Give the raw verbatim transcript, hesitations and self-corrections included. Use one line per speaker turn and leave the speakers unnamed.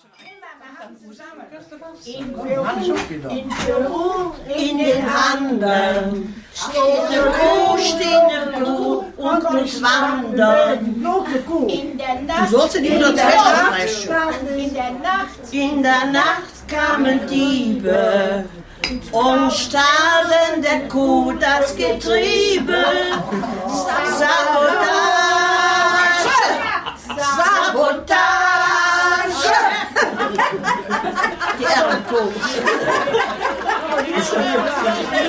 In Peru, in Peru, in den Anden steht eine Kuh, steht eine Kuh und muss wandern. In der Nacht,
Du sollst in die Unterzeichnung
in der Nacht, in der Nacht kamen Diebe und stahlen der Kuh das Getriebe. Sabotage, Sabotage. Die Ehrenkuh.